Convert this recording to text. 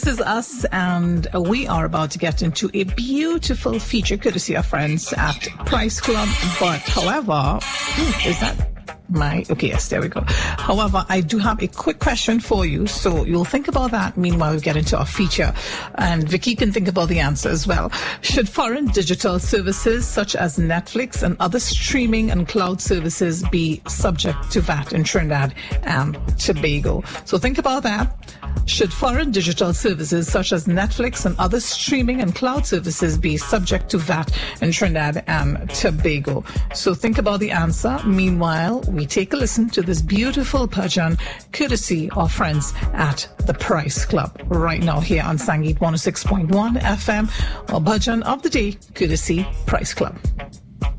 This is us, and we are about to get into a beautiful feature courtesy of friends at Price Club. But however, is that okay, yes, there we go. However, I do have a quick question for you, so you'll think about that. Meanwhile, we get into our feature, and Vicky can think about the answer as well. Should foreign digital services such as Netflix and other streaming and cloud services be subject to VAT in Trinidad and Tobago? So think about that. Should foreign digital services such as Netflix and other streaming and cloud services be subject to VAT in Trinidad and Tobago? So think about the answer. Meanwhile, we take a listen to this beautiful bhajan courtesy of friends at the Price Club right now here on Sangeet 106.1 FM, or bhajan of the day courtesy Price Club.